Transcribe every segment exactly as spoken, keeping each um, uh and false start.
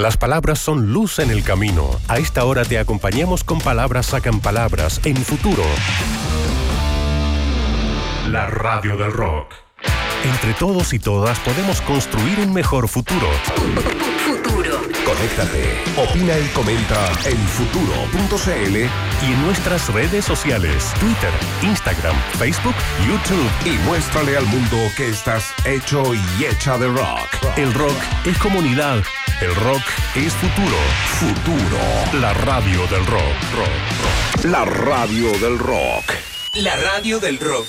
Las palabras son luz en el camino. A esta hora te acompañamos con Palabras Sacan Palabras en Futuro. La radio del rock. Entre todos y todas podemos construir un mejor futuro. Futuro. Conéctate, opina y comenta en futuro punto c l y en nuestras redes sociales, Twitter, Instagram, Facebook, YouTube. Y muéstrale al mundo que estás hecho y hecha de rock. El rock es comunidad. El rock es futuro. Futuro. La radio del rock. Rock, rock. La radio del rock. La radio del rock.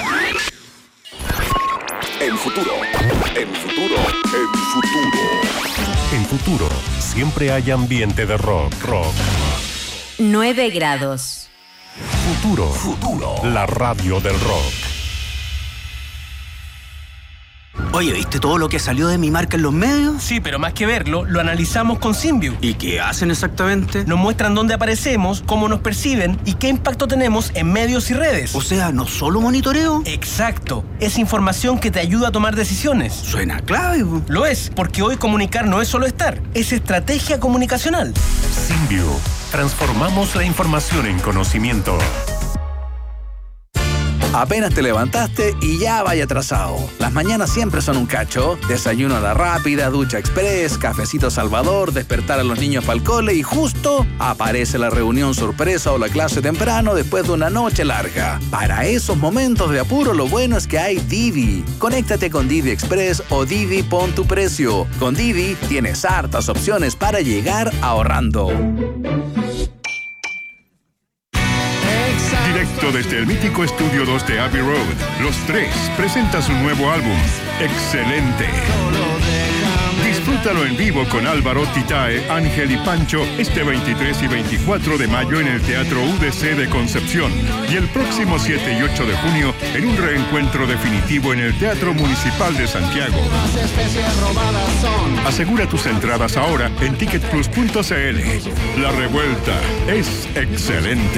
En futuro. En futuro. En futuro. En Futuro siempre hay ambiente de rock. Rock. nueve grados. Futuro. Futuro. La radio del rock. Oye, ¿viste todo lo que salió de mi marca en los medios? Sí, pero más que verlo, lo analizamos con Symbio. ¿Y qué hacen exactamente? Nos muestran dónde aparecemos, cómo nos perciben y qué impacto tenemos en medios y redes. O sea, ¿no solo monitoreo? Exacto. Es información que te ayuda a tomar decisiones. Suena clave, po. Lo es, porque hoy comunicar no es solo estar, es estrategia comunicacional. Symbio. Transformamos la información en conocimiento. Apenas te levantaste y ya vaya atrasado. Las mañanas siempre son un cacho. Desayuno a la rápida, ducha express, cafecito Salvador, despertar a los niños para el cole y justo aparece la reunión sorpresa o la clase temprano después de una noche larga. Para esos momentos de apuro, lo bueno es que hay Didi. Conéctate con Didi Express o Didi Pon tu Precio. Con Didi tienes hartas opciones para llegar ahorrando. Directo desde el mítico Estudio dos de Abbey Road, Los Tres presenta su nuevo álbum, Excelente. Disfrútalo en vivo con Álvaro, Titae, Ángel y Pancho este veintitrés y veinticuatro de mayo en el Teatro U D C de Concepción y el próximo siete y ocho de junio en un reencuentro definitivo en el Teatro Municipal de Santiago. Asegura tus entradas ahora en ticket plus punto c l. La revuelta es excelente.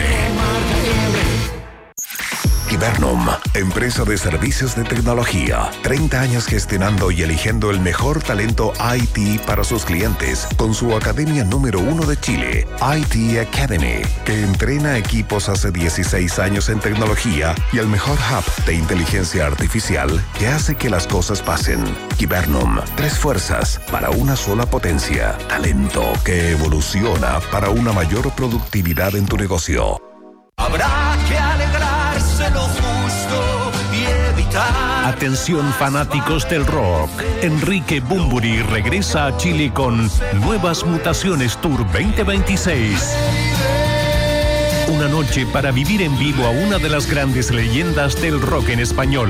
Gibernum, empresa de servicios de tecnología. treinta años gestionando y eligiendo el mejor talento I T para sus clientes con su academia número uno de Chile, I T Academy, que entrena equipos hace dieciséis años en tecnología y el mejor hub de inteligencia artificial que hace que las cosas pasen. Gibernum, tres fuerzas para una sola potencia. Talento que evoluciona para una mayor productividad en tu negocio. Habrá que alegrarse lo justo y evitar. Atención fanáticos del rock. Enrique Bunbury regresa a Chile con Nuevas Mutaciones Tour veinte veintiséis. Una noche para vivir en vivo a una de las grandes leyendas del rock en español.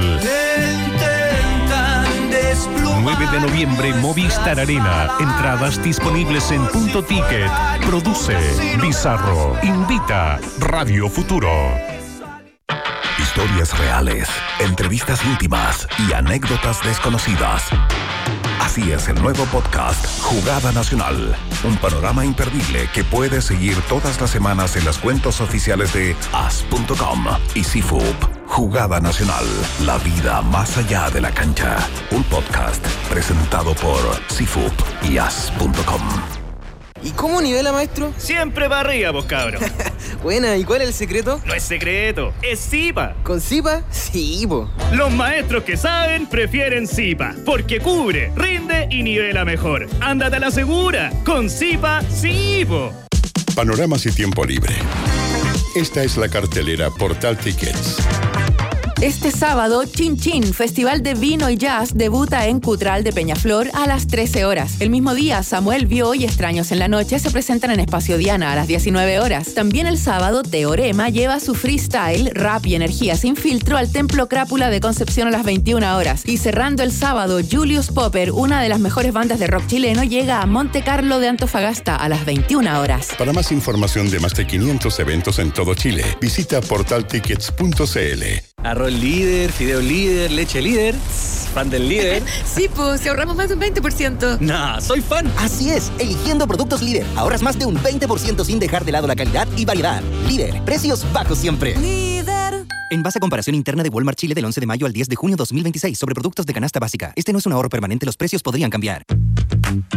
nueve de noviembre, Movistar Arena. Entradas disponibles en Punto Ticket. Produce Bizarro. Invita Radio Futuro. Historias reales, entrevistas íntimas y anécdotas desconocidas. Así es el nuevo podcast Jugada Nacional. Un panorama imperdible que puedes seguir todas las semanas en las cuentas oficiales de as punto com y C F U P. Jugada Nacional, la vida más allá de la cancha. Un podcast presentado por C F U P y as punto com. ¿Y cómo nivela, maestro? Siempre para arriba, vos cabros. Buena, ¿y cuál es el secreto? No es secreto, es Zipa. ¿Con Zipa? Sí, po. Los maestros que saben prefieren Zipa, porque cubre, rinde y nivela mejor. Ándate a la segura, con Zipa, sí, po. Panoramas y tiempo libre. Esta es la cartelera Portal Tickets. Este sábado, Chin Chin, Festival de Vino y Jazz, debuta en Cutral de Peñaflor a las trece horas. El mismo día, Samuel Vio y Extraños en la Noche se presentan en Espacio Diana a las diecinueve horas. También el sábado, Teorema lleva su freestyle, rap y energía sin filtro al Templo Crápula de Concepción a las veintiuna horas. Y cerrando el sábado, Julius Popper, una de las mejores bandas de rock chileno, llega a Monte Carlo de Antofagasta a las veintiuna horas. Para más información de más de quinientos eventos en todo Chile, visita portal tickets punto c l. Arroz líder, fideo líder, leche líder. ¿Fan del líder? Sí, pues, si ahorramos más de un veinte por ciento. Nah, soy fan. Así es, eligiendo productos líder, ahorras más de un veinte por ciento sin dejar de lado la calidad y variedad. Líder, precios bajos siempre. Líder. En base a comparación interna de Walmart Chile del once de mayo al diez de junio dos mil veintiséis sobre productos de canasta básica. Este no es un ahorro permanente, los precios podrían cambiar.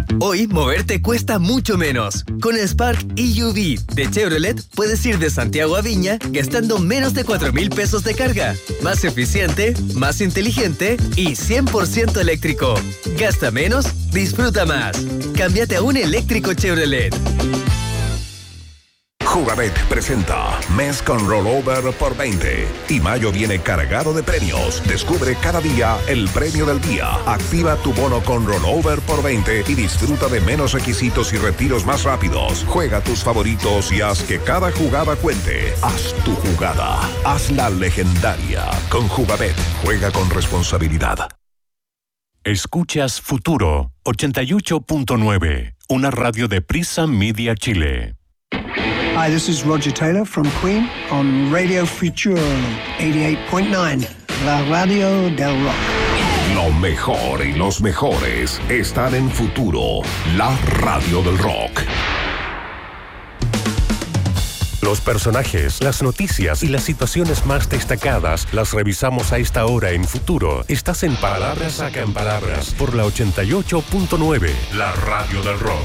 Hoy moverte cuesta mucho menos. Con el Spark E U V de Chevrolet puedes ir de Santiago a Viña gastando menos de cuatro mil pesos de carga. Más eficiente, más inteligente y cien por ciento eléctrico. Gasta menos, disfruta más. Cámbiate a un eléctrico Chevrolet. Jugabet presenta Mes con Rollover por veinte. Y mayo viene cargado de premios. Descubre cada día el premio del día. Activa tu bono con Rollover por veinte y disfruta de menos requisitos y retiros más rápidos. Juega tus favoritos y haz que cada jugada cuente. Haz tu jugada. Hazla legendaria. Con Jugabet. Juega con responsabilidad. Escuchas Futuro ochenta y ocho punto nueve, una radio de Prisa Media Chile. Hi, this is Roger Taylor from Queen on Radio Futuro eighty-eight point nine, la radio del rock. Lo mejor y los mejores están en Futuro, la radio del rock. Los personajes, las noticias y las situaciones más destacadas las revisamos a esta hora en Futuro. Estás en Palabras Sacan Palabras por la ochenta y ocho punto nueve, la radio del rock.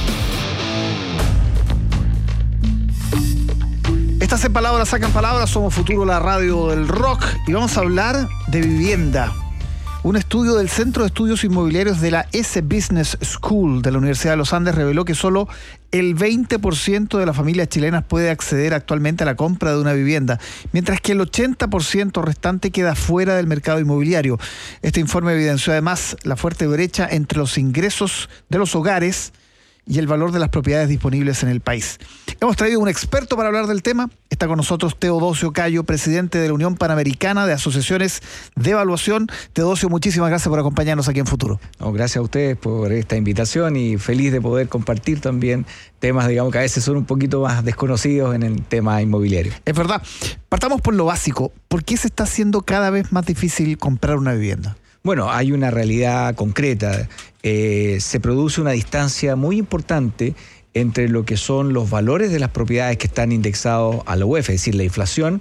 Estás en Palabras Sacan Palabras, somos Futuro, la radio del rock, y vamos a hablar de vivienda. Un estudio del Centro de Estudios Inmobiliarios de la S Business School de la Universidad de los Andes reveló que solo el veinte por ciento de las familias chilenas puede acceder actualmente a la compra de una vivienda, mientras que el ochenta por ciento restante queda fuera del mercado inmobiliario. Este informe evidenció además la fuerte brecha entre los ingresos de los hogares y el valor de las propiedades disponibles en el país. Hemos traído un experto para hablar del tema. Está con nosotros Teodosio Cayo, presidente de la Unión Panamericana de Asociaciones de Evaluación. Teodosio, muchísimas gracias por acompañarnos aquí en Futuro. No, gracias a ustedes por esta invitación y feliz de poder compartir también temas, digamos, que a veces son un poquito más desconocidos en el tema inmobiliario. Es verdad. Partamos por lo básico. ¿Por qué se está haciendo cada vez más difícil comprar una vivienda? Bueno, hay una realidad concreta. Eh, se produce una distancia muy importante entre lo que son los valores de las propiedades que están indexados a la U E F, es decir, la inflación,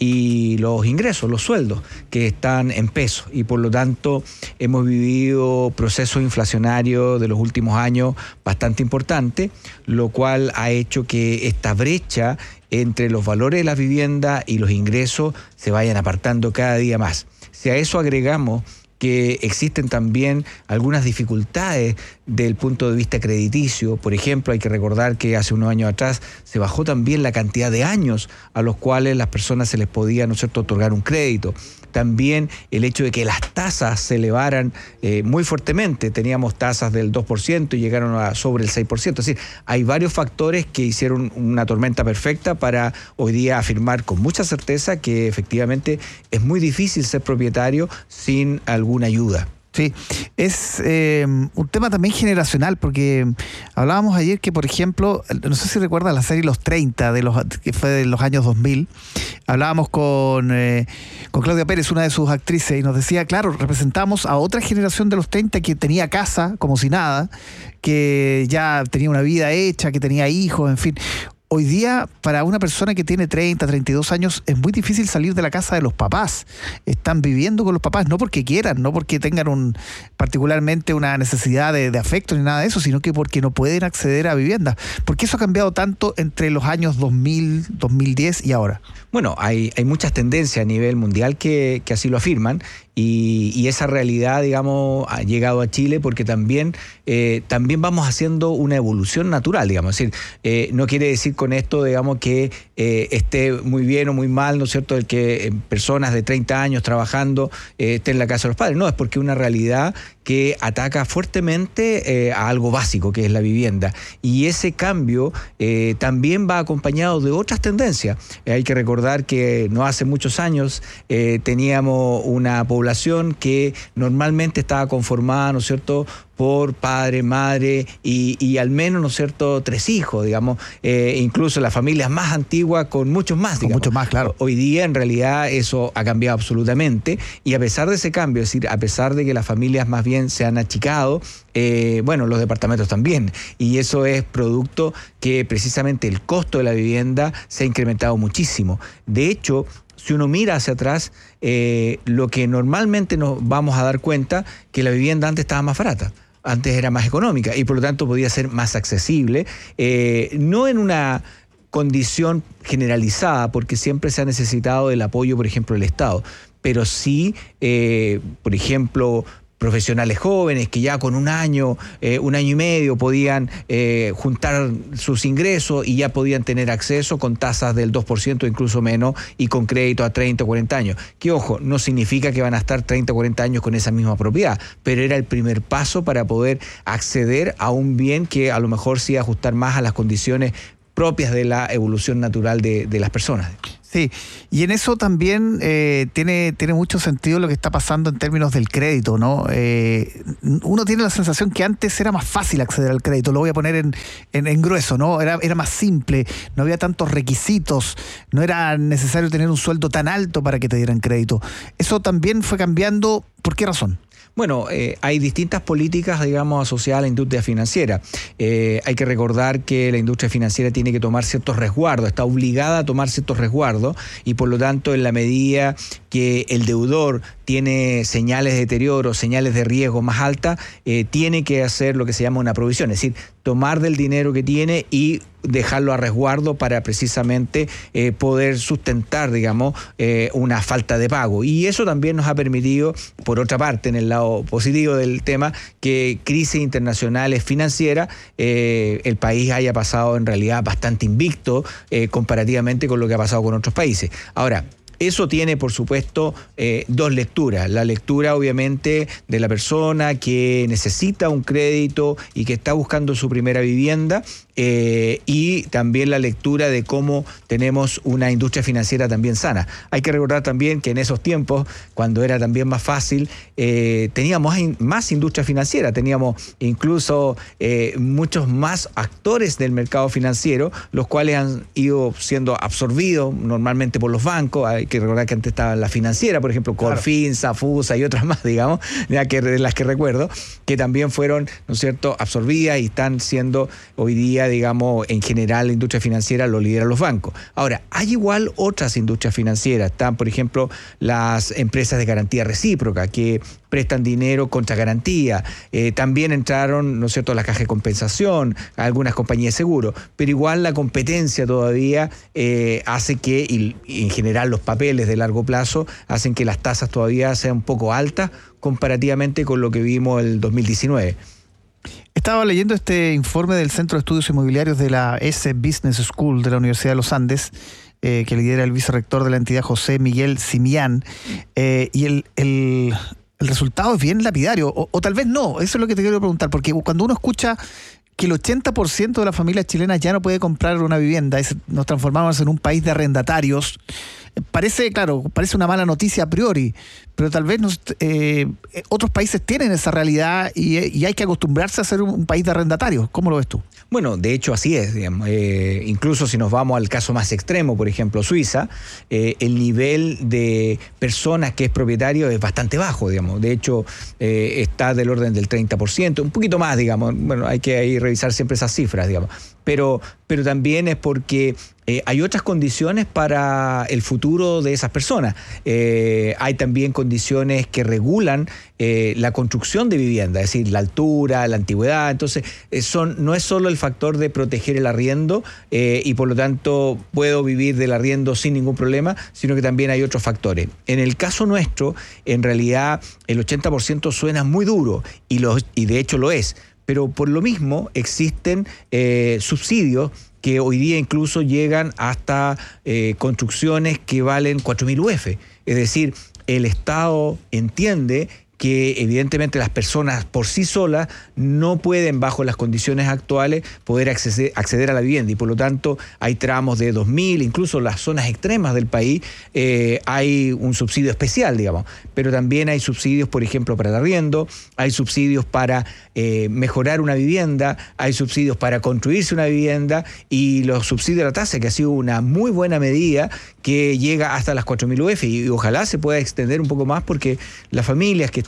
y los ingresos, los sueldos, que están en pesos. Y por lo tanto hemos vivido procesos inflacionarios de los últimos años bastante importantes, lo cual ha hecho que esta brecha entre los valores de la vivienda y los ingresos se vayan apartando cada día más. Si a eso agregamos que existen también algunas dificultades del punto de vista crediticio. Por ejemplo, hay que recordar que hace unos años atrás se bajó también la cantidad de años a los cuales las personas se les podía, ¿no es cierto?, otorgar un crédito. También el hecho de que las tasas se elevaran eh, muy fuertemente. Teníamos tasas del dos por ciento y llegaron a sobre el seis por ciento. Es decir, hay varios factores que hicieron una tormenta perfecta para hoy día afirmar con mucha certeza que efectivamente es muy difícil ser propietario sin alguna ayuda. Sí, es eh, un tema también generacional, porque hablábamos ayer que, por ejemplo, no sé si recuerdas la serie Los treinta, de los, que fue de los años dos mil, hablábamos con, eh, con Claudia Pérez, una de sus actrices, y nos decía, claro, representamos a otra generación de los treinta que tenía casa como si nada, que ya tenía una vida hecha, que tenía hijos, en fin. Hoy día, para una persona que tiene treinta, treinta y dos años, es muy difícil salir de la casa de los papás. Están viviendo con los papás, no porque quieran, no porque tengan un particularmente una necesidad de, de afecto ni nada de eso, sino que porque no pueden acceder a vivienda. ¿Por qué eso ha cambiado tanto entre los años dos mil, dos mil diez y ahora? Bueno, hay, hay muchas tendencias a nivel mundial que, que así lo afirman. Y, y esa realidad, digamos, ha llegado a Chile porque también, eh, también vamos haciendo una evolución natural, digamos. Es decir, eh, no quiere decir con esto, digamos, que eh, esté muy bien o muy mal, ¿no es cierto?, el que eh, personas de treinta años trabajando eh, estén en la casa de los padres. No, es porque es una realidad que ataca fuertemente eh, a algo básico, que es la vivienda. Y ese cambio eh, también va acompañado de otras tendencias. Eh, hay que recordar que no hace muchos años eh, teníamos una población que normalmente estaba conformada, ¿no es cierto?, por padre, madre y, y al menos, ¿no es cierto?, tres hijos, digamos, eh, incluso las familias más antiguas con muchos más, con digamos. muchos más, claro. Hoy día, en realidad, eso ha cambiado absolutamente, y a pesar de ese cambio, es decir, a pesar de que las familias más bien se han achicado, eh, bueno, los departamentos también, y eso es producto que precisamente el costo de la vivienda se ha incrementado muchísimo. De hecho, si uno mira hacia atrás, eh, lo que normalmente nos vamos a dar cuenta que la vivienda antes estaba más barata. antes era más económica y por lo tanto podía ser más accesible, eh, no en una condición generalizada, porque siempre se ha necesitado del apoyo, por ejemplo, del Estado, pero sí, eh, por ejemplo, profesionales jóvenes que ya con un año, eh, un año y medio podían eh, juntar sus ingresos y ya podían tener acceso con tasas del dos por ciento, incluso menos, y con crédito a treinta o cuarenta años. Que ojo, no significa que van a estar treinta o cuarenta años con esa misma propiedad, pero era el primer paso para poder acceder a un bien que a lo mejor sí ajustar más a las condiciones propias de la evolución natural de, de las personas. Sí, y en eso también eh, tiene, tiene mucho sentido lo que está pasando en términos del crédito, ¿no? Eh, uno tiene la sensación que antes era más fácil acceder al crédito, lo voy a poner en, en, en grueso, ¿no? Era, era más simple, no había tantos requisitos, no era necesario tener un sueldo tan alto para que te dieran crédito. Eso también fue cambiando, ¿por qué razón? Bueno, eh, hay distintas políticas, digamos, asociadas a la industria financiera. Eh, hay que recordar que la industria financiera tiene que tomar ciertos resguardos, está obligada a tomar ciertos resguardos y por lo tanto en la medida que el deudor tiene señales de deterioro, señales de riesgo más altas, eh, tiene que hacer lo que se llama una provisión, es decir, tomar del dinero que tiene y dejarlo a resguardo para precisamente eh, poder sustentar, digamos, eh, una falta de pago. Y eso también nos ha permitido, por otra parte, en el lado positivo del tema, que crisis internacionales financieras, eh, el país haya pasado en realidad bastante invicto eh, comparativamente con lo que ha pasado con otros países. Ahora, eso tiene, por supuesto, eh, dos lecturas. La lectura, obviamente, de la persona que necesita un crédito y que está buscando su primera vivienda, eh, y también la lectura de cómo tenemos una industria financiera también sana. Hay que recordar también que en esos tiempos, cuando era también más fácil, eh, teníamos más industria financiera, teníamos incluso eh, muchos más actores del mercado financiero, los cuales han ido siendo absorbidos normalmente por los bancos. Hay que recordar que antes estaba la financiera, por ejemplo, Colfin, Safusa y otras más, digamos, ya que de las que recuerdo, que también fueron, ¿no es cierto?, absorbidas y están siendo hoy día, digamos, en general la industria financiera lo lideran los bancos. Ahora, hay igual otras industrias financieras, están, por ejemplo, las empresas de garantía recíproca que prestan dinero contra garantía, eh, también entraron, ¿no es cierto?, la caja de compensación, algunas compañías de seguro, pero igual la competencia todavía eh, hace que, y, y en general los papeles de largo plazo, hacen que las tasas todavía sean un poco altas comparativamente con lo que vimos el dos mil diecinueve. Estaba leyendo este informe del Centro de Estudios Inmobiliarios de la S Business School de la Universidad de los Andes, eh, que lidera el vicerrector de la entidad, José Miguel Simián, eh, y el, el, el resultado es bien lapidario, o, o tal vez no, eso es lo que te quiero preguntar, porque cuando uno escucha que el ochenta por ciento de las familias chilenas ya no puede comprar una vivienda, es, nos transformamos en un país de arrendatarios, parece, claro, parece una mala noticia a priori, pero tal vez nos, eh, otros países tienen esa realidad y, y hay que acostumbrarse a ser un, un país de arrendatarios. ¿Cómo lo ves tú? Bueno, de hecho así es, digamos. Eh, incluso si nos vamos al caso más extremo, por ejemplo Suiza, eh, el nivel de personas que es propietario es bastante bajo, digamos. De hecho, eh, está del orden del treinta por ciento, un poquito más, digamos. Bueno, hay que ahí revisar siempre esas cifras, digamos. Pero, pero también es porque eh, hay otras condiciones para el futuro de esas personas. Eh, hay también condiciones que regulan eh, la construcción de vivienda, es decir, la altura, la antigüedad. Entonces, eh, son, no es solo el factor de proteger el arriendo eh, y por lo tanto puedo vivir del arriendo sin ningún problema, sino que también hay otros factores. En el caso nuestro, en realidad, el ochenta por ciento suena muy duro y, lo, y de hecho lo es. Pero por lo mismo existen eh, subsidios que hoy día incluso llegan hasta eh, construcciones que valen cuatro mil U F. Es decir, el Estado entiende que evidentemente las personas por sí solas no pueden, bajo las condiciones actuales, poder acceder, acceder a la vivienda y por lo tanto hay tramos de dos mil, incluso las zonas extremas del país eh, hay un subsidio especial, digamos, pero también hay subsidios, por ejemplo, para el arriendo, hay subsidios para eh, mejorar una vivienda, hay subsidios para construirse una vivienda y los subsidios de la tasa, que ha sido una muy buena medida que llega hasta las cuatro mil U F y, y ojalá se pueda extender un poco más porque las familias que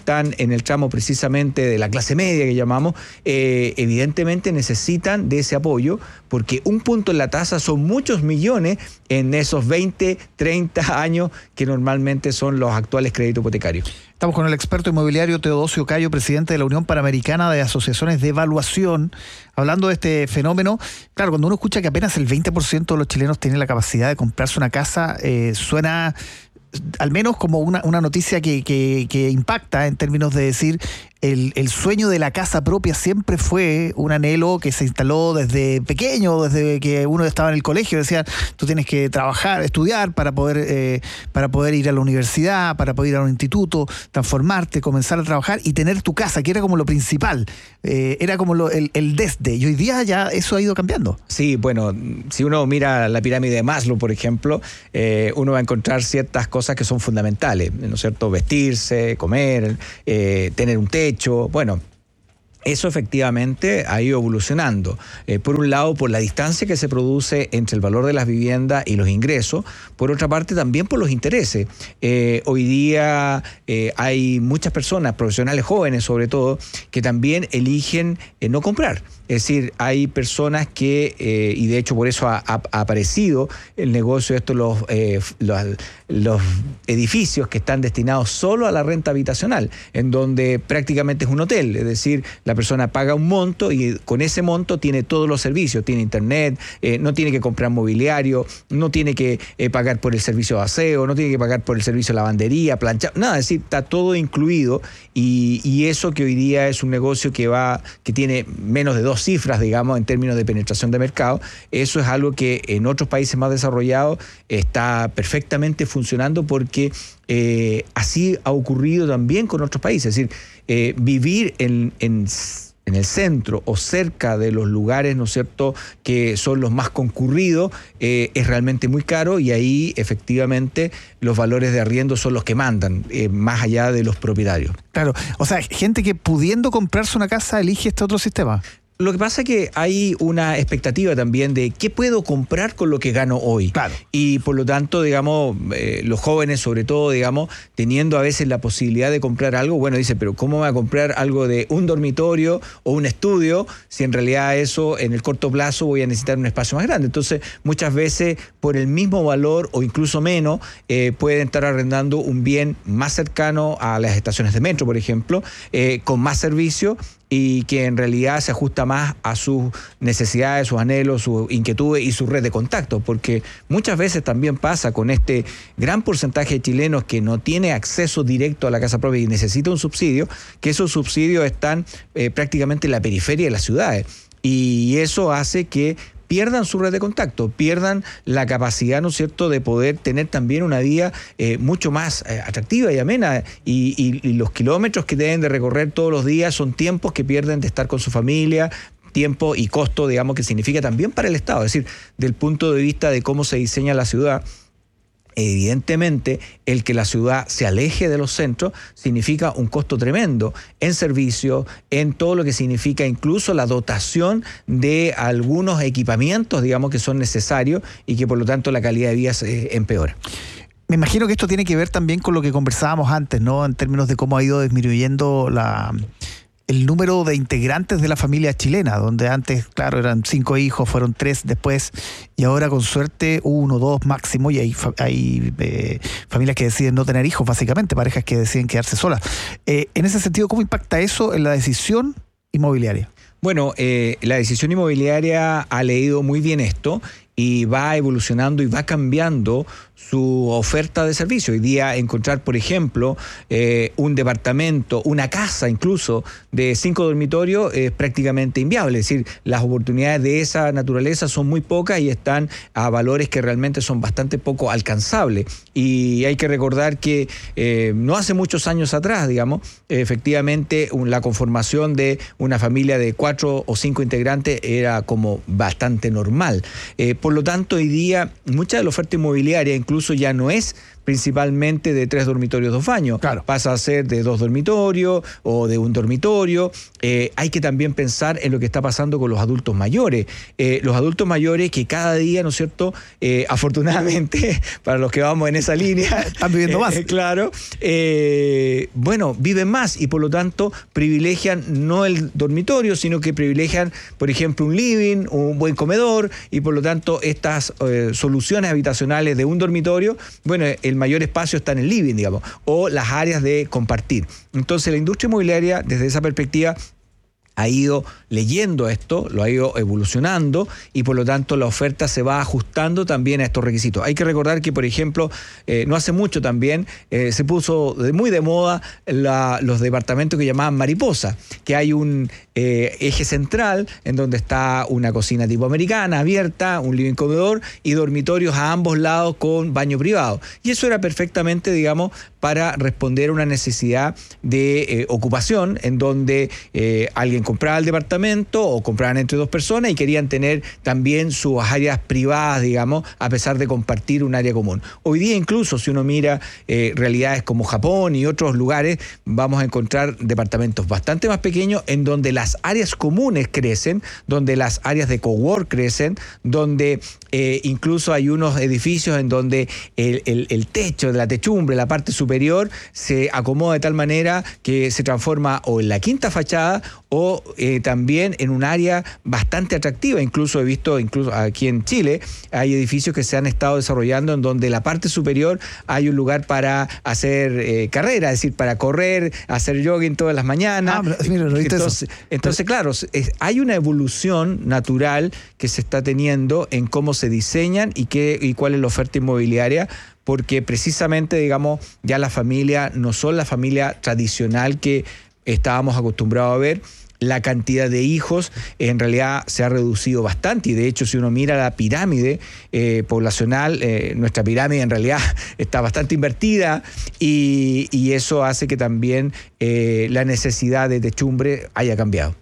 están en el tramo precisamente de la clase media que llamamos, eh, evidentemente necesitan de ese apoyo, porque un punto en la tasa son muchos millones en esos veinte, treinta años que normalmente son los actuales créditos hipotecarios. Estamos con el experto inmobiliario Teodosio Cayo, presidente de la Unión Panamericana de Asociaciones de Evaluación, hablando de este fenómeno. Claro, cuando uno escucha que apenas el veinte por ciento de los chilenos tienen la capacidad de comprarse una casa, eh, suena al menos como una, una noticia que, que, que impacta en términos de decir el, el sueño de la casa propia siempre fue un anhelo que se instaló desde pequeño, desde que uno estaba en el colegio. Decían, tú tienes que trabajar, estudiar para poder, eh, para poder ir a la universidad, para poder ir a un instituto, transformarte, comenzar a trabajar y tener tu casa, que era como lo principal, eh, era como lo, el, el desde. Y hoy día ya eso ha ido cambiando. Sí, bueno, si uno mira la pirámide de Maslow, por ejemplo, eh, uno va a encontrar ciertas cosas que son fundamentales, ¿no es cierto? Vestirse, comer, eh, tener un techo. Bueno, eso efectivamente ha ido evolucionando. Eh, por un lado, por la distancia que se produce entre el valor de las viviendas y los ingresos. Por otra parte, también por los intereses. Eh, hoy día eh, hay muchas personas, profesionales jóvenes sobre todo, que también eligen eh, no comprar. Es decir, hay personas que, eh, y de hecho por eso ha, ha, ha aparecido el negocio de estos, los, eh, los, los edificios que están destinados solo a la renta habitacional, en donde prácticamente es un hotel, es decir, la persona paga un monto y con ese monto tiene todos los servicios, tiene internet, eh, no tiene que comprar mobiliario, no tiene que eh, pagar por el servicio de aseo, no tiene que pagar por el servicio de lavandería, planchar, nada, es decir, está todo incluido y, y eso que hoy día es un negocio que va, que tiene menos de dos cifras, digamos, en términos de penetración de mercado, eso es algo que en otros países más desarrollados está perfectamente funcionando porque eh, así ha ocurrido también con otros países. Es decir, eh, vivir en, en, en el centro o cerca de los lugares, ¿no es cierto?, que son los más concurridos, eh, es realmente muy caro y ahí efectivamente los valores de arriendo son los que mandan, eh, más allá de los propietarios. Claro, o sea, gente que pudiendo comprarse una casa elige este otro sistema. Lo que pasa es que hay una expectativa también de qué puedo comprar con lo que gano hoy. Claro. Y por lo tanto, digamos, eh, los jóvenes sobre todo, digamos, teniendo a veces la posibilidad de comprar algo, bueno, dice, pero ¿cómo voy a comprar algo de un dormitorio o un estudio si en realidad eso en el corto plazo voy a necesitar un espacio más grande? Entonces, muchas veces por el mismo valor o incluso menos, eh, pueden estar arrendando un bien más cercano a las estaciones de metro, por ejemplo, eh, con más servicio y que en realidad se ajusta más a sus necesidades, sus anhelos, sus inquietudes y su red de contactos, porque muchas veces también pasa con este gran porcentaje de chilenos que no tiene acceso directo a la casa propia y necesita un subsidio, que esos subsidios están eh, prácticamente en la periferia de las ciudades, y eso hace que pierdan su red de contacto, pierdan la capacidad, ¿no es cierto?, de poder tener también una vida eh, mucho más eh, atractiva y amena, y, y, y los kilómetros que deben de recorrer todos los días son tiempos que pierden de estar con su familia, tiempo y costo, digamos, que significa también para el Estado. Es decir, del punto de vista de cómo se diseña la ciudad, evidentemente el que la ciudad se aleje de los centros significa un costo tremendo en servicio, en todo lo que significa incluso la dotación de algunos equipamientos, digamos, que son necesarios y que por lo tanto la calidad de vida se empeora. Me imagino que esto tiene que ver también con lo que conversábamos antes, ¿no?, en términos de cómo ha ido disminuyendo la... el número de integrantes de la familia chilena, donde antes, claro, eran cinco hijos, fueron tres después, y ahora con suerte uno, dos máximo, y hay, hay eh, familias que deciden no tener hijos, básicamente, parejas que deciden quedarse solas. Eh, en ese sentido, ¿cómo impacta eso en la decisión inmobiliaria? Bueno, eh, la decisión inmobiliaria ha leído muy bien esto y va evolucionando y va cambiando su oferta de servicio. Hoy día encontrar, por ejemplo, eh, un departamento, una casa incluso de cinco dormitorios es prácticamente inviable. Es decir, las oportunidades de esa naturaleza son muy pocas y están a valores que realmente son bastante poco alcanzables. Y hay que recordar que eh, no hace muchos años atrás, digamos, efectivamente un, la conformación de una familia de cuatro o cinco integrantes era como bastante normal. Eh, por lo tanto, hoy día mucha de la oferta inmobiliaria incluso ya no es principalmente de tres dormitorios, dos baños. Claro. Pasa a ser de dos dormitorios o de un dormitorio. Eh, hay que también pensar en lo que está pasando con los adultos mayores. Eh, los adultos mayores que cada día, ¿no es cierto?, eh, afortunadamente, para los que vamos en esa línea... Están viviendo más. Eh, claro. Eh, bueno, viven más y por lo tanto privilegian no el dormitorio, sino que privilegian, por ejemplo, un living, un buen comedor, y por lo tanto estas eh, soluciones habitacionales de un dormitorio, bueno, el mayor espacio está en el living, digamos, o las áreas de compartir. Entonces la industria inmobiliaria, desde esa perspectiva, ha ido leyendo esto, lo ha ido evolucionando y por lo tanto la oferta se va ajustando también a estos requisitos. Hay que recordar que, por ejemplo, eh, no hace mucho también eh, se puso de, muy de moda la, los departamentos que llamaban mariposa, que hay un eh, eje central en donde está una cocina tipo americana abierta, un living comedor y dormitorios a ambos lados con baño privado. Y eso era perfectamente, digamos, para responder a una necesidad de eh, ocupación en donde eh, alguien compraba el departamento o compraban entre dos personas y querían tener también sus áreas privadas, digamos, a pesar de compartir un área común. Hoy día incluso si uno mira eh, realidades como Japón y otros lugares, vamos a encontrar departamentos bastante más pequeños en donde las áreas comunes crecen, donde las áreas de cowork crecen, donde eh, incluso hay unos edificios en donde el, el, el techo de la techumbre, la parte superior, se acomoda de tal manera que se transforma o en la quinta fachada o Eh, también en un área bastante atractiva. Incluso he visto, incluso aquí en Chile, hay edificios que se han estado desarrollando en donde la parte superior hay un lugar para hacer eh, carrera, es decir, para correr, hacer jogging todas las mañanas. Ah, mira, ¿no viste entonces, eso? entonces, claro, es, hay una evolución natural que se está teniendo en cómo se diseñan y, qué, y cuál es la oferta inmobiliaria, porque precisamente, digamos, ya la familia no son la familia tradicional que estábamos acostumbrados a ver. La cantidad de hijos en realidad se ha reducido bastante y de hecho si uno mira la pirámide eh, poblacional, eh, nuestra pirámide en realidad está bastante invertida y, y eso hace que también eh, la necesidad de techumbre haya cambiado.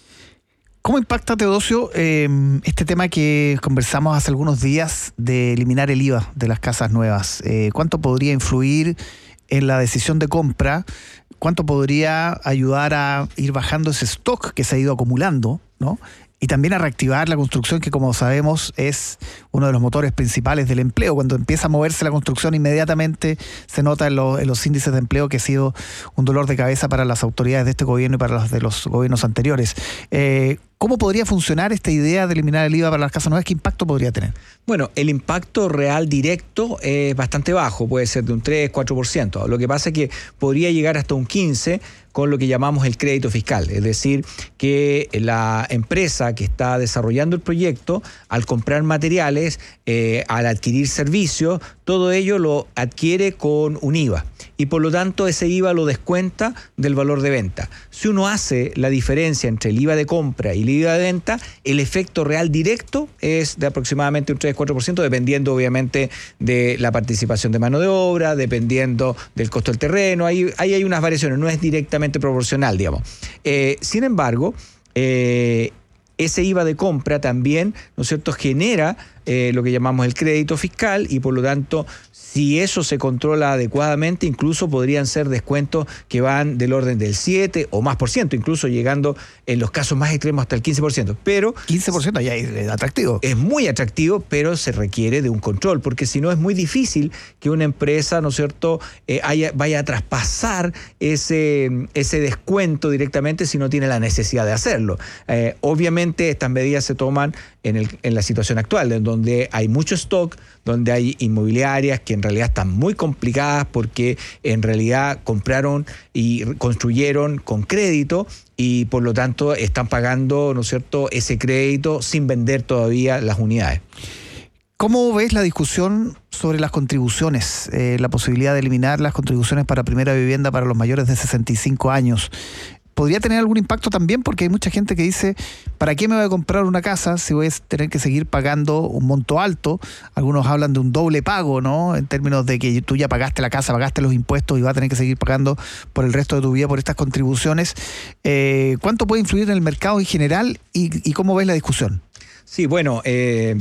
¿Cómo impacta, Teodosio, eh, este tema que conversamos hace algunos días de eliminar el I V A de las casas nuevas? Eh, ¿Cuánto podría influir en la decisión de compra? ¿Cuánto podría ayudar a ir bajando ese stock que se ha ido acumulando, ¿no? Y también a reactivar la construcción, que como sabemos es uno de los motores principales del empleo. Cuando empieza a moverse la construcción, inmediatamente se nota en, lo, en los índices de empleo, que ha sido un dolor de cabeza para las autoridades de este gobierno y para las de los gobiernos anteriores. Eh, ¿Cómo podría funcionar esta idea de eliminar el I V A para las casas nuevas? ¿Qué impacto podría tener? Bueno, el impacto real directo es bastante bajo, puede ser de un tres, cuatro por ciento. Lo que pasa es que podría llegar hasta un quince por ciento con lo que llamamos el crédito fiscal. Es decir, que la empresa que está desarrollando el proyecto, al comprar materiales, eh, al adquirir servicios, todo ello lo adquiere con un I V A. Y por lo tanto ese I V A lo descuenta del valor de venta. Si uno hace la diferencia entre el I V A de compra y el I V A de venta, el efecto real directo es de aproximadamente un tres, cuatro por ciento, dependiendo obviamente de la participación de mano de obra, dependiendo del costo del terreno. Ahí, ahí hay unas variaciones, no es directamente proporcional, digamos. Eh, sin embargo, eh, ese I V A de compra también, ¿no es cierto?, genera eh, lo que llamamos el crédito fiscal y por lo tanto, si eso se controla adecuadamente, incluso podrían ser descuentos que van del orden del siete o más por ciento, incluso llegando en los casos más extremos hasta el quince por ciento. Pero quince por ciento ya es atractivo. Es muy atractivo, pero se requiere de un control, porque si no es muy difícil que una empresa, ¿no es cierto?, eh, haya, vaya a traspasar ese, ese descuento directamente si no tiene la necesidad de hacerlo. Eh, obviamente estas medidas se toman en, el, en la situación actual, en donde hay mucho stock, donde hay inmobiliarias que en realidad están muy complicadas porque en realidad compraron y construyeron con crédito y por lo tanto están pagando, ¿no es cierto?, ese crédito sin vender todavía las unidades. ¿Cómo ves la discusión sobre las contribuciones, eh, la posibilidad de eliminar las contribuciones para primera vivienda para los mayores de sesenta y cinco años? ¿Podría tener algún impacto también? Porque hay mucha gente que dice, ¿para qué me voy a comprar una casa si voy a tener que seguir pagando un monto alto? Algunos hablan de un doble pago, ¿no? En términos de que tú ya pagaste la casa, pagaste los impuestos y vas a tener que seguir pagando por el resto de tu vida por estas contribuciones. Eh, ¿Cuánto puede influir en el mercado en general y, y cómo ves la discusión? Sí, bueno, eh,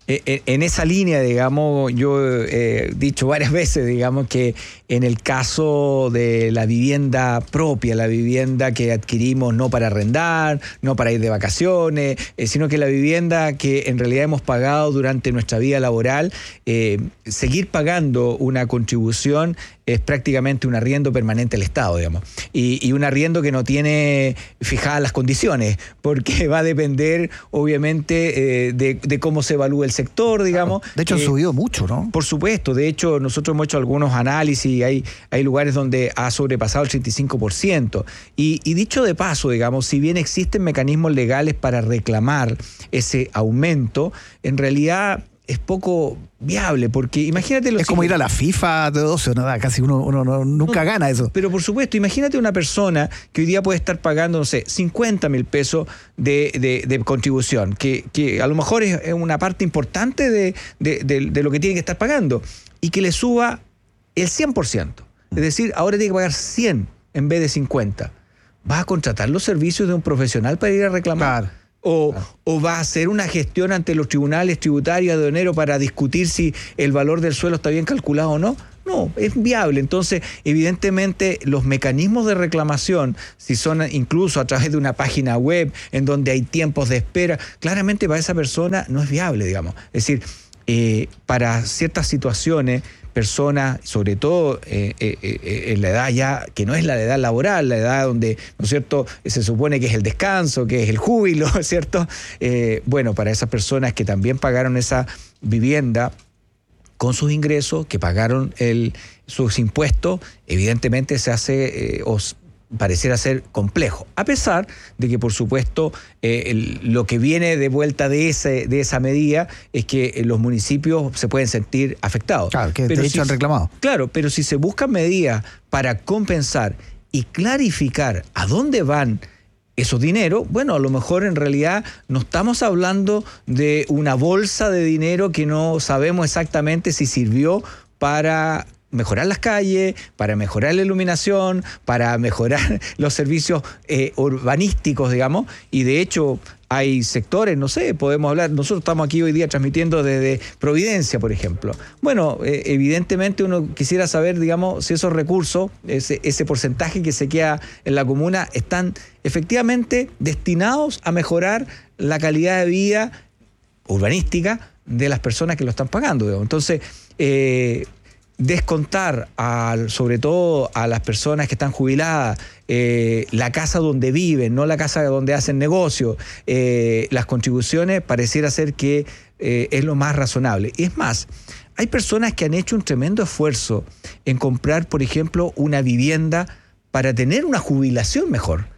eh, en esa línea, digamos, yo he dicho varias veces, digamos, que en el caso de la vivienda propia, la vivienda que adquirimos no para arrendar, no para ir de vacaciones, eh, sino que la vivienda que en realidad hemos pagado durante nuestra vida laboral, eh, seguir pagando una contribución es prácticamente un arriendo permanente del Estado, digamos. Y, y un arriendo que no tiene fijadas las condiciones, porque va a depender, obviamente, eh, de, de cómo se evalúa el sector, digamos. Claro. De hecho, eh, han subido mucho, ¿no? Por supuesto. De hecho, nosotros hemos hecho algunos análisis y hay, hay lugares donde ha sobrepasado el treinta y cinco por ciento. Y, y dicho de paso, digamos, si bien existen mecanismos legales para reclamar ese aumento, en realidad es poco viable, porque imagínate lo Es como ir a la FIFA de doce, ¿no? Casi uno, uno no, nunca no, gana eso. Pero por supuesto, imagínate una persona que hoy día puede estar pagando, no sé, cincuenta mil pesos de, de, de contribución, que, que a lo mejor es una parte importante de, de, de, de lo que tiene que estar pagando, y que le suba el cien por ciento. Es decir, ahora tiene que pagar cien en vez de cincuenta. ¿Vas a contratar los servicios de un profesional para ir a reclamar? Claro. O, o va a hacer una gestión ante los tribunales tributarios aduaneros para discutir si el valor del suelo está bien calculado o no. No, es viable. Entonces, evidentemente, los mecanismos de reclamación, si son incluso a través de una página web en donde hay tiempos de espera, claramente para esa persona no es viable, digamos. Es decir, eh, para ciertas situaciones, personas, sobre todo eh, eh, eh, en la edad ya, que no es la edad laboral, la edad donde, ¿no es cierto?, se supone que es el descanso, que es el júbilo, ¿cierto? Eh, bueno, para esas personas que también pagaron esa vivienda con sus ingresos, que pagaron el, sus impuestos, evidentemente se hace, eh, os, pareciera ser complejo, a pesar de que, por supuesto, eh, el, lo que viene de vuelta de, ese, de esa medida es que los municipios se pueden sentir afectados. Claro, que pero de hecho si, han reclamado. Claro, pero si se buscan medidas para compensar y clarificar a dónde van esos dineros, bueno, a lo mejor en realidad no estamos hablando de una bolsa de dinero que no sabemos exactamente si sirvió para mejorar las calles, para mejorar la iluminación, para mejorar los servicios eh, urbanísticos, digamos, y de hecho hay sectores, no sé, podemos hablar, nosotros estamos aquí hoy día transmitiendo desde Providencia, por ejemplo. Bueno, eh, evidentemente uno quisiera saber, digamos, si esos recursos, ese, ese porcentaje que se queda en la comuna, están efectivamente destinados a mejorar la calidad de vida urbanística de las personas que lo están pagando, digamos. Entonces, eh, descontar al, sobre todo a las personas que están jubiladas, eh, la casa donde viven, no la casa donde hacen negocio, eh, las contribuciones, pareciera ser que eh, es lo más razonable. Y es más, hay personas que han hecho un tremendo esfuerzo en comprar, por ejemplo, una vivienda para tener una jubilación mejor.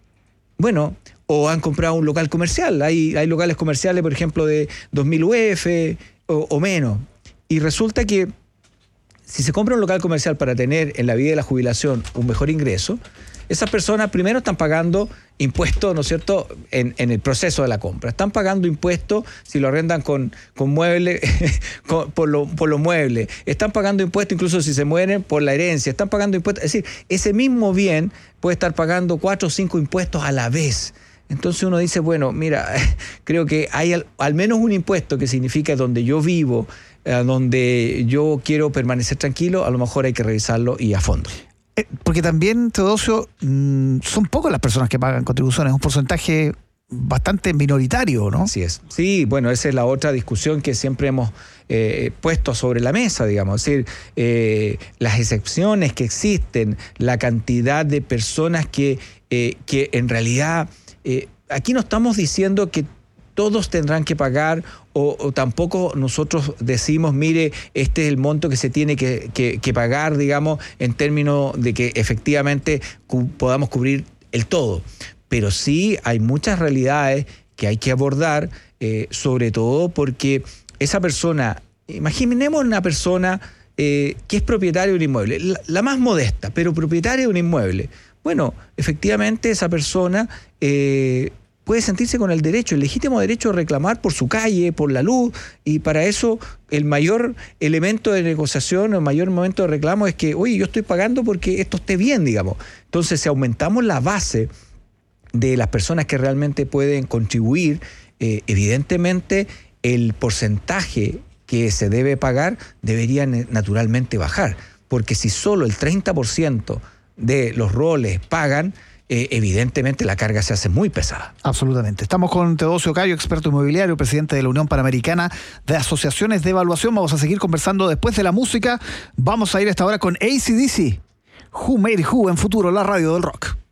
Bueno, o han comprado un local comercial. Hay, hay locales comerciales, por ejemplo, de dos mil U F o, o menos. Y resulta que si se compra un local comercial para tener en la vida de la jubilación un mejor ingreso, esas personas primero están pagando impuestos, ¿no es cierto?, en, en el proceso de la compra. Están pagando impuestos si lo arrendan con, con muebles, con, por, lo, por los muebles. Están pagando impuestos incluso si se mueren por la herencia. Están pagando impuestos. Es decir, ese mismo bien puede estar pagando cuatro o cinco impuestos a la vez. Entonces uno dice, bueno, mira, creo que hay al, al menos un impuesto que significa donde yo vivo, eh, donde yo quiero permanecer tranquilo, a lo mejor hay que revisarlo y a fondo. Eh, porque también, Teodosio, mmm, son pocas las personas que pagan contribuciones, es un porcentaje bastante minoritario, ¿no? Así es. Sí, bueno, esa es la otra discusión que siempre hemos eh, puesto sobre la mesa, digamos. Es decir, eh, las excepciones que existen, la cantidad de personas que, eh, que en realidad... Eh, aquí no estamos diciendo que todos tendrán que pagar o, o tampoco nosotros decimos, mire, este es el monto que se tiene que, que, que pagar, digamos, en términos de que efectivamente cu- podamos cubrir el todo. Pero sí hay muchas realidades que hay que abordar, eh, sobre todo porque esa persona, imaginemos una persona eh, que es propietaria de un inmueble, la, la más modesta, pero propietaria de un inmueble. Bueno, efectivamente esa persona eh, puede sentirse con el derecho, el legítimo derecho de reclamar por su calle, por la luz, y para eso el mayor elemento de negociación, el mayor momento de reclamo es que, oye, yo estoy pagando porque esto esté bien, digamos. Entonces, si aumentamos la base de las personas que realmente pueden contribuir, eh, evidentemente el porcentaje que se debe pagar debería naturalmente bajar, porque si solo el treinta por ciento de los roles pagan, eh, evidentemente la carga se hace muy pesada. Absolutamente. Estamos con Teodosio Cayo, experto inmobiliario, presidente de la Unión Panamericana de Asociaciones de Evaluación. Vamos a seguir conversando después de la música. Vamos a ir a esta hora con A C D C. Who Made Who en Futuro, la radio del rock.